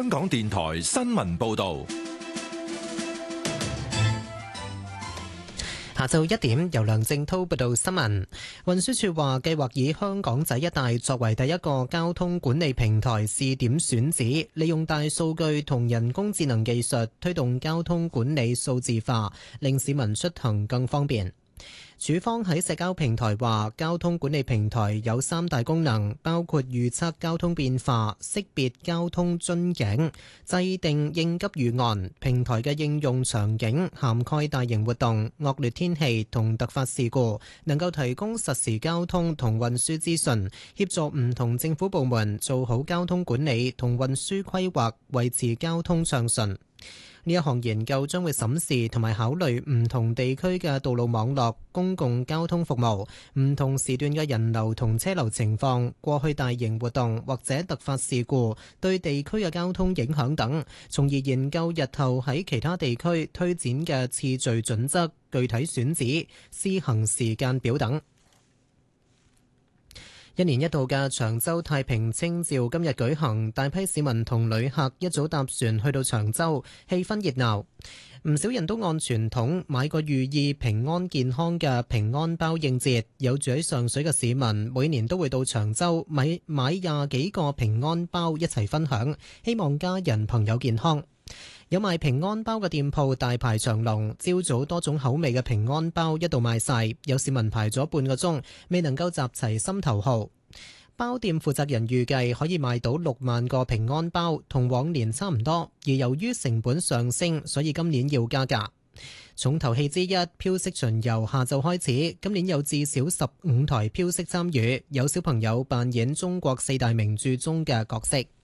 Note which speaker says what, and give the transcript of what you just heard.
Speaker 1: 香港電台新聞報道。
Speaker 2: 下晝1點，由梁正滔報道新聞。運輸署話，計劃以香港仔一帶作為第一個交通管理平台試點選址，利用大數據同人工智能技術推動交通管理數字化，令市民出行更方便。署方喺社交平台話，交通管理平台有3大功能，包括預測交通變化、識別交通樽頸、制定應急預案。平台嘅應用場景涵蓋大型活動、惡劣天氣同突發事故，能夠提供實時交通同運輸資訊，協助唔同政府部門做好交通管理同運輸規劃，維持交通暢順。呢一項研究將會審視同埋考慮唔同地區嘅道路網絡、公共交通服務、唔同時段嘅人流同車流情況、過去大型活動或者突發事故對地區嘅交通影響等，從而研究日後喺其他地區推展嘅次序準則、具體選址、施行時間表等。1年1度嘅長洲太平清醮今日舉行，大批市民同旅客一早搭船去到長洲，氣氛熱鬧。唔少人都按傳統買個寓意平安健康嘅平安包應節。有住喺上水嘅市民每年都會到長洲買20幾個平安包一齊分享，希望家人朋友健康。有賣平安包嘅店鋪大排長龍，朝早多種口味嘅平安包一度賣晒，有市民排咗半個鐘，未能夠集齊心頭好。包店負責人預計可以賣到6萬個平安包，同往年差唔多。而由於成本上升，所以今年要加價。重頭戲之一，飄色巡遊下晝開始，今年有至少15台飄色參與，有小朋友扮演中國4大名著中嘅角色。